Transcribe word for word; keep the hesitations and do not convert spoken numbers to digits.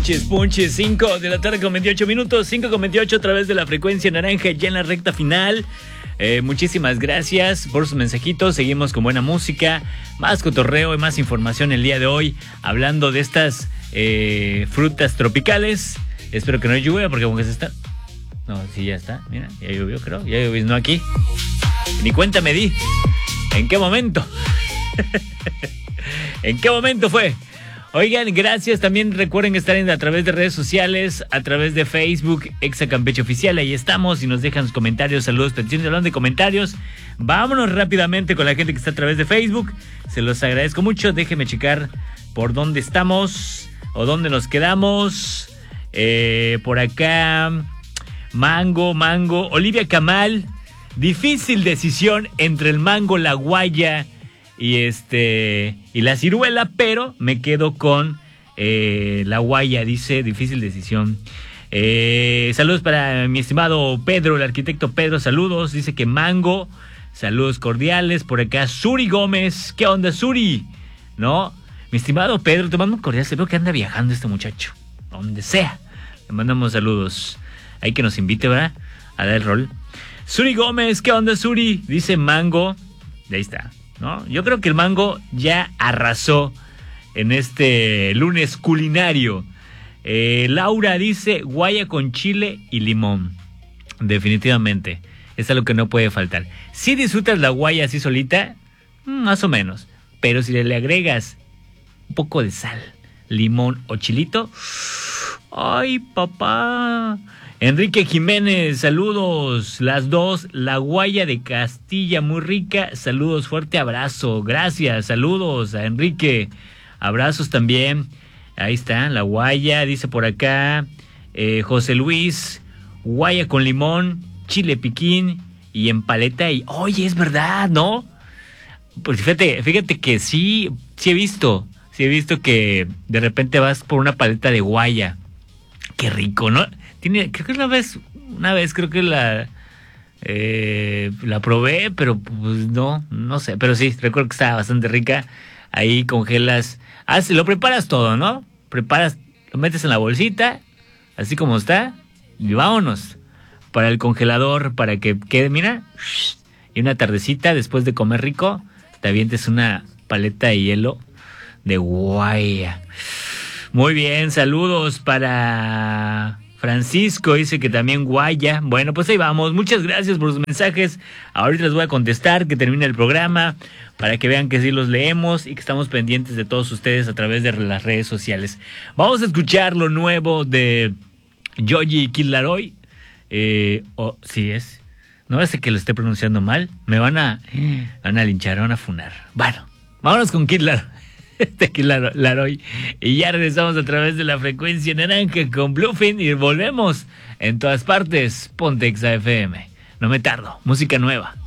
Punches, punches, cinco de la tarde con veintiocho minutos, cinco con veintiocho a través de la frecuencia naranja ya en la recta final. Eh, muchísimas gracias por sus mensajitos, seguimos con buena música, más cotorreo y más información el día de hoy, hablando de estas eh, frutas tropicales. Espero que no llueva porque como que se está... No, sí, ya está, mira, ya llovió creo, ya llovió, no aquí. Ni cuenta me di. ¿En qué momento? ¿En qué momento fue? Oigan, gracias. También recuerden estar en, a través de redes sociales, a través de Facebook, Exa Campeche Oficial. Ahí estamos y nos dejan sus comentarios, saludos, peticiones. Hablando de comentarios, vámonos rápidamente con la gente que está a través de Facebook. Se los agradezco mucho. Déjenme checar por dónde estamos o dónde nos quedamos. Eh, por acá, Mango, Mango, Olivia Camal. Difícil decisión entre el mango, la guaya y este y la ciruela, pero me quedo con eh, la guaya, dice, difícil decisión. Eh, saludos para mi estimado Pedro, el arquitecto Pedro, saludos, dice que mango, saludos cordiales. Por acá Suri Gómez, ¿qué onda Suri? ¿No? Mi estimado Pedro, te mando un cordial, se veo que anda viajando este muchacho, donde sea, le mandamos saludos, hay que nos invite, ¿verdad? A dar el rol. Suri Gómez, ¿qué onda Suri? Dice mango, ahí está, ¿no? Yo creo que el mango ya arrasó en este lunes culinario. Eh, Laura dice guaya con chile y limón. Definitivamente, es algo que no puede faltar. Si disfrutas la guaya así solita, más o menos, pero si le agregas un poco de sal, limón o chilito, ¡ay, papá! Enrique Jiménez, saludos, las dos, la guaya de Castilla, muy rica, saludos, fuerte abrazo, gracias, saludos a Enrique, abrazos también, ahí está, la guaya, dice por acá, eh, José Luis, guaya con limón, chile piquín y en paleta, y, oye, es verdad, ¿no? Pues fíjate, fíjate que sí, sí he visto, sí he visto que de repente vas por una paleta de guaya, qué rico, ¿no? Tiene, creo que una vez, una vez creo que la eh, la probé, pero pues no, no sé, pero sí, recuerdo que estaba bastante rica. Ahí congelas, haces, lo preparas todo, ¿no? Preparas, lo metes en la bolsita, así como está, y vámonos para el congelador, para que quede, mira, y una tardecita después de comer rico, te avientes una paleta de hielo de guaya. Muy bien, saludos para Francisco, dice que también guaya. Bueno, pues ahí vamos. Muchas gracias por sus mensajes. Ahorita les voy a contestar, que termine el programa, para que vean que sí los leemos y que estamos pendientes de todos ustedes a través de las redes sociales. Vamos a escuchar lo nuevo de Yoyi y Kid Laroi. Eh, oh, sí es. No es que lo esté pronunciando mal. Me van a, van a linchar, van a funar. Bueno, vámonos con Kid Laroi. Este aquí Laroi, y ya regresamos a través de la frecuencia naranja con Bluefin y volvemos en todas partes. Ponte Exa F M, no me tardo, música nueva.